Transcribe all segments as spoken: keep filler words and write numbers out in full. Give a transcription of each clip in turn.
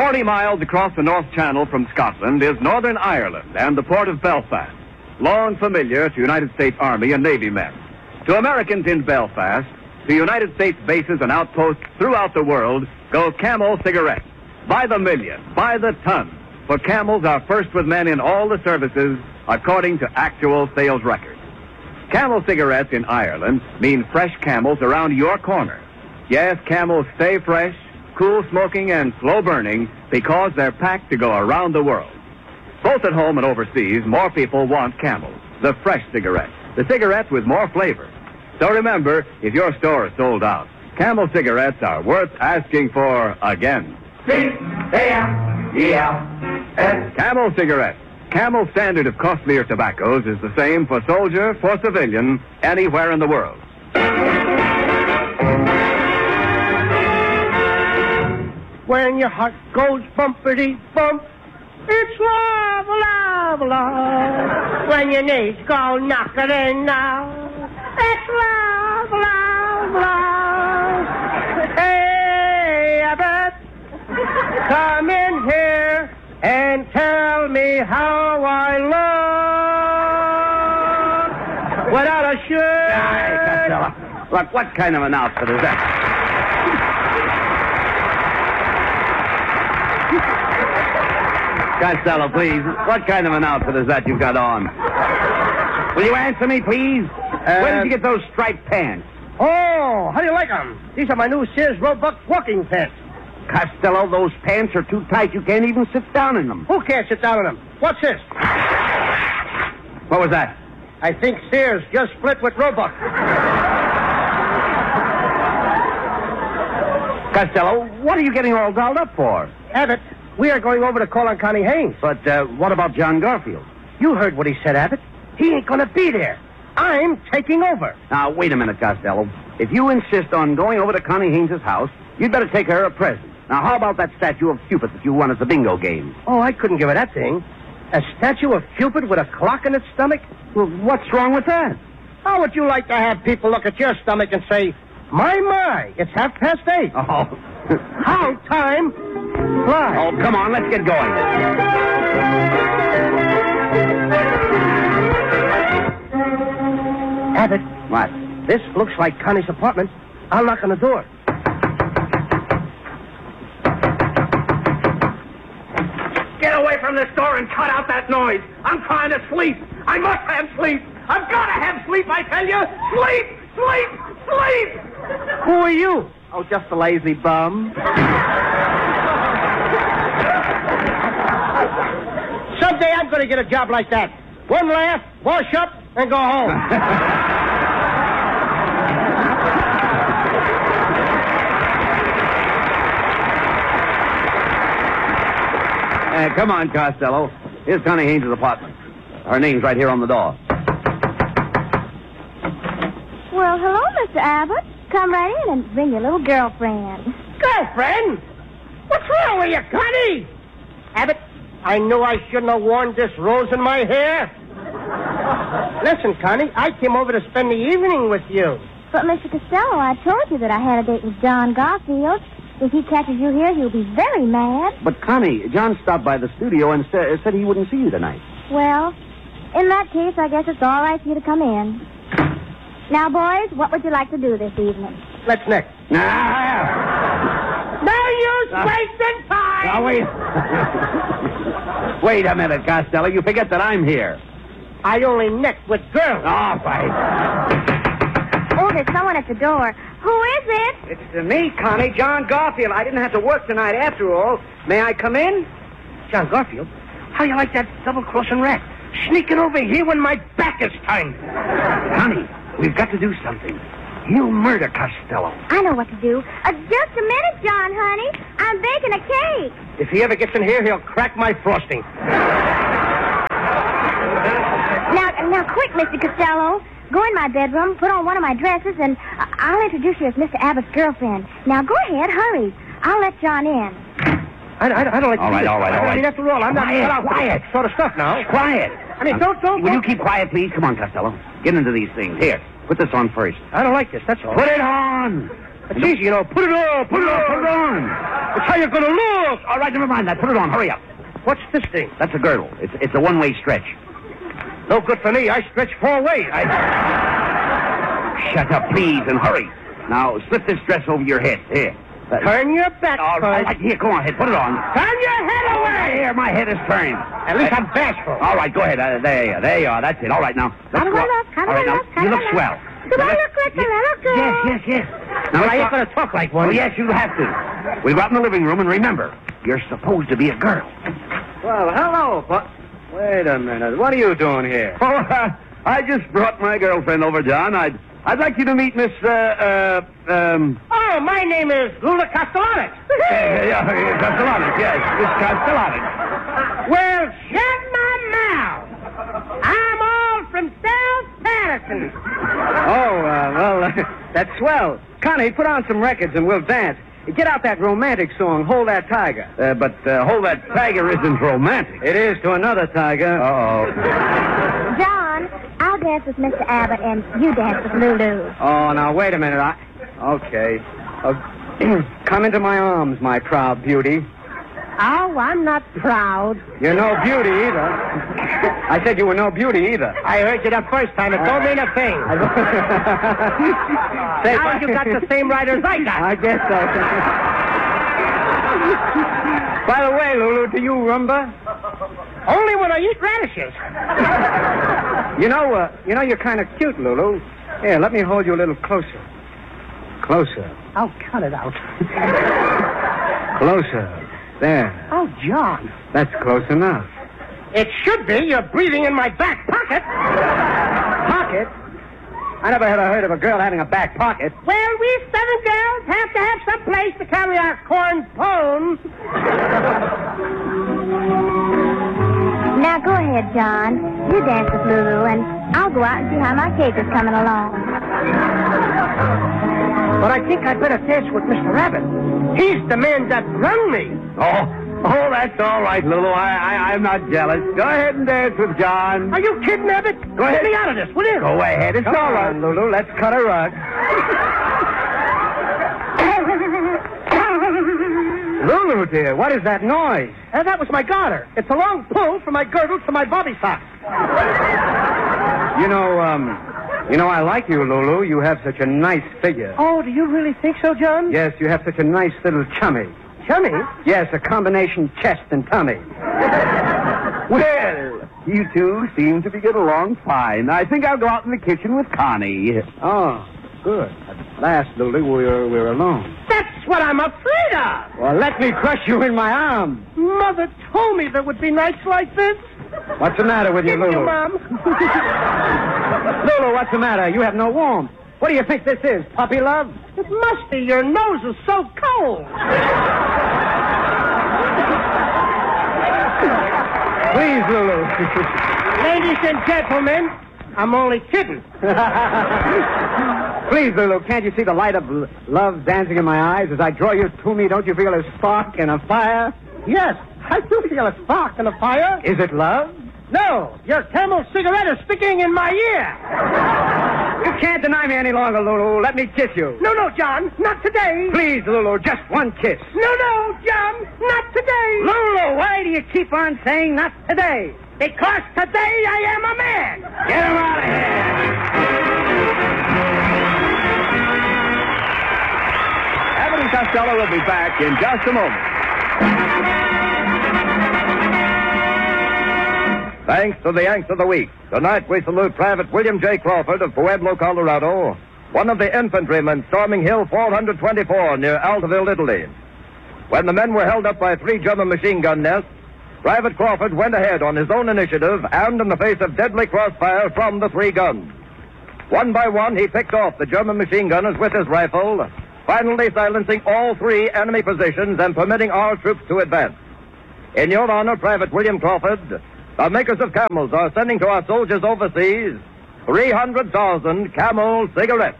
Forty miles across the North Channel from Scotland is Northern Ireland and the port of Belfast, long familiar to United States Army and Navy men. To Americans in Belfast, to United States bases and outposts throughout the world, go Camel cigarettes. By the million, by the ton. For Camels are first with men in all the services, according to actual sales records. Camel cigarettes in Ireland mean fresh Camels around your corner. Yes, Camels stay fresh, cool smoking, and slow burning because they're packed to go around the world. Both at home and overseas, more people want Camels, the fresh cigarette, the cigarettes with more flavor. So remember, if your store is sold out, Camel cigarettes are worth asking for again. C A M E L S. Camel cigarettes. Camel's standard of costlier tobaccos is the same for soldier, for civilian, anywhere in the world. When your heart goes bumpity bump, it's love, love, love. When your knees go knocking now, it's love, love, love. Hey, Abbott, come in here and tell me how I look without a shirt. Aye, Costello. Look, what kind of an outfit is that? Costello, please. What kind of an outfit is that you've got on? Will you answer me, please? Uh, Where did you get those striped pants? Oh, how do you like them? These are my new Sears Roebuck walking pants. Costello, those pants are too tight. You can't even sit down in them. Who can't sit down in them? What's this? What was that? I think Sears just split with Roebuck. Costello, what are you getting all dolled up for? Abbott, we are going over to call on Connie Haynes. But uh, what about John Garfield? You heard what he said, Abbott. He ain't going to be there. I'm taking over. Now, wait a minute, Costello. If you insist on going over to Connie Haynes' house, you'd better take her a present. Now, how about that statue of Cupid that you won at the bingo game? Oh, I couldn't give her that thing. A statue of Cupid with a clock in its stomach? Well, what's wrong with that? How would you like to have people look at your stomach and say, my, my, it's half past eight. Oh. How time flies. Oh, come on, let's get going. Abbott. What? This looks like Connie's apartment. I'll knock on the door. Get away from this door and cut out that noise. I'm trying to sleep. I must have sleep. I've got to have sleep, I tell you. Sleep, sleep, sleep. Who are you? Oh, just a lazy bum. Someday I'm going to get a job like that. One laugh, wash up, and go home. Uh, come on, Costello. Here's Connie Haynes' apartment. Her name's right here on the door. Well, hello, Mister Abbott. Come right in and bring your little girlfriend. Girlfriend? What's wrong with you, Connie? Abbott, I knew I shouldn't have worn this rose in my hair. Listen, Connie, I came over to spend the evening with you. But, Mister Costello, I told you that I had a date with John Garfield. If he catches you here, he'll be very mad. But, Connie, John stopped by the studio and sa- said he wouldn't see you tonight. Well, in that case, I guess it's all right for you to come in. Now, boys, what would you like to do this evening? Let's next. Ah! No use wasting time! Now, wait. Wait a minute, Costello. You forget that I'm here. I only neck with girls. All right. Oh, there's someone at the door. Who is it? It's uh, me, Connie, John Garfield. I didn't have to work tonight after all. May I come in? John Garfield, how you like that double-crossing rat? Sneaking over here when my back is turned. Connie, we've got to do something. He'll murder Costello. I know what to do. Uh, just a minute, John, honey. I'm baking a cake. If he ever gets in here, he'll crack my frosting. Now, now, quick, Mister Costello. Go in my bedroom, put on one of my dresses, and I- I'll introduce you as Mister Abbott's girlfriend. Now, go ahead, hurry. I'll let John in. I, I, I don't like to All do right, this. all right, all I right. mean, after all, I'm Quiet, not cut out for quiet. this sort of stuff now. Quiet. I mean, don't, don't, Will you don't. keep quiet, please? Come on, Costello. Get into these things. Here, put this on first. I don't like this, that's all. Put it on. It's easy, you know. Put it on, put it on. Put it on. How you gonna look? All right, never mind that. Put it on. Hurry up. What's this thing? That's a girdle. It's it's a one-way stretch. No good for me. I stretch four ways. I... Shut up, please, and hurry. Now, slip this dress over your head. Here. Uh, Turn your back all first. right, here, go on ahead. Put it on. Turn your head away. Here, my head is turned. At least I'm bashful. All right, go ahead. Uh, there you are. There you are. That's it. All right, now. How do go I on. look? How do All right, I now, look? How you do look I swell. Do I look like a little girl? Yes, yes, yes. Now, I I ain't gonna talk like one. Oh, yes, you have to. We go out in the living room, and remember, you're supposed to be a girl. Well, hello, but wait a minute. What are you doing here? Oh, uh, I just brought my girlfriend over, John. I'd I'd like you to meet Miss uh uh um. Oh, my name is Lula Castellanic. yeah, yeah, Castellanos, yes, Miss Castellanos. Well, shut my mouth. I'm all from South Patterson. Oh, uh, well, uh, that's swell. Connie, put on some records and we'll dance. Get out that romantic song, Hold That Tiger. Uh, but uh, hold that tiger isn't romantic. It is to another tiger. Uh-oh. John, I'll dance with Mister Abbott and you dance with Lulu. Oh, now, wait a minute. I... Okay. Uh, come into my arms, my proud beauty. Oh, I'm not proud. You're no beauty either. I said you were no beauty either. I heard you the first time. It don't mean a thing. Say, Now you got the same right as I got. I guess so. By the way, Lulu, do you rumba? Only when I eat radishes. You know, uh, you know, you're kind of cute, Lulu. Here, let me hold you a little closer. Closer. I'll cut it out. Closer. There. Oh, John. That's close enough. It should be. You're breathing in my back pocket. Pocket? I never had heard of a girl having a back pocket. Well, we seven girls have to have some place to carry our corn pones. Now go ahead, John. You dance with Lulu and I'll go out and see how my cake is coming along. But I think I'd better dance with Mister Rabbit. He's the man that run me. Oh, oh, that's all right, Lulu. I, I, I'm not jealous. Go ahead and dance with John. Are you kidding, Abbott? Go ahead. Get me out of this, will you? Go ahead. It's Come all right. on, Lulu. Let's cut a rug. Lulu, dear, what is that noise? Uh, that was my garter. It's a long pull from my girdle to my bobby sock. You know, um, you know, I like you, Lulu. You have such a nice figure. Oh, do you really think so, John? Yes, you have such a nice little tummy. Chummy? Yes, a combination chest and tummy. Well, you two seem to be getting along fine. I think I'll go out in the kitchen with Connie. Oh, good. At last, Lulu, we're, we're alone. That's what I'm afraid of. Well, let me crush you in my arms. Mother told me there would be nights like this. What's the matter with you, Didn't Lulu? you, Mom? Lulu, what's the matter? You have no warmth. What do you think this is, puppy love? It must be. Your nose is so cold. Please, Lulu. Ladies and gentlemen, I'm only kidding. Please, Lulu, can't you see the light of l- love dancing in my eyes? As I draw you to me, don't you feel a spark and a fire? Yes, I do feel a spark and a fire. Is it love? No, your Camel cigarette is sticking in my ear. You can't deny me any longer, Lulu. Let me kiss you. No, no, John, not today. Please, Lulu, just one kiss. No, no, John, not today. Lulu, why do you keep on saying not today? Because today I am a man. Get him out of here. Abbott and Costello will be back in just a moment. Thanks to the Yanks of the Week. Tonight we salute Private William J. Crawford of Pueblo, Colorado, one of the infantrymen storming Hill four twenty-four near Altaville, Italy. When the men were held up by three German machine gun nests, Private Crawford went ahead on his own initiative and in the face of deadly crossfire from the three guns. One by one, he picked off the German machine gunners with his rifle, finally silencing all three enemy positions and permitting our troops to advance. In your honor, Private William Crawford, the makers of Camels are sending to our soldiers overseas three hundred thousand Camel cigarettes.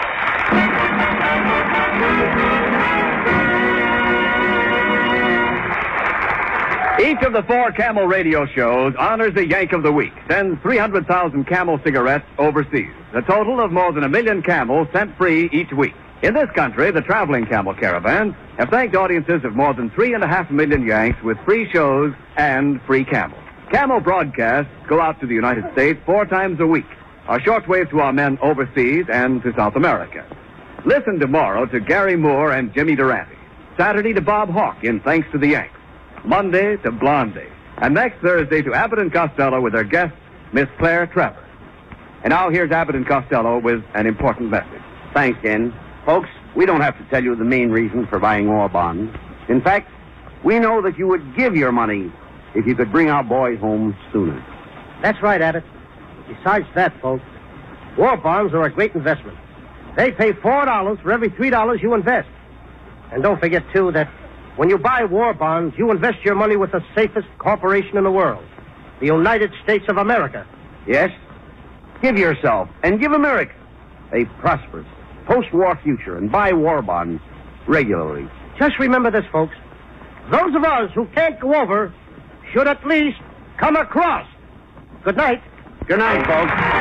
Each of the four Camel radio shows honors the Yank of the Week, sends three hundred thousand Camel cigarettes overseas. A total of more than a million Camels sent free each week. In this country, the traveling camel caravans have thanked audiences of more than three and a half million Yanks with free shows and free camels. Camel broadcasts go out to the United States four times a week, a shortwave to our men overseas and to South America. Listen tomorrow to Gary Moore and Jimmy Durante. Saturday to Bob Hawke in Thanks to the Yanks. Monday to Blondie. And next Thursday to Abbott and Costello with their guest, Miss Claire Trevor. And now here's Abbott and Costello with an important message. Thanks, Ken. Folks, we don't have to tell you the main reason for buying war bonds. In fact, we know that you would give your money if you could bring our boys home sooner. That's right, Abbott. Besides that, folks, war bonds are a great investment. They pay four dollars for every three dollars you invest. And don't forget, too, that when you buy war bonds, you invest your money with the safest corporation in the world, the United States of America. Yes? Give yourself and give America a prosperous post-war future and buy war bonds regularly. Just remember this, folks. Those of us who can't go over should at least come across. Good night. Good night, folks.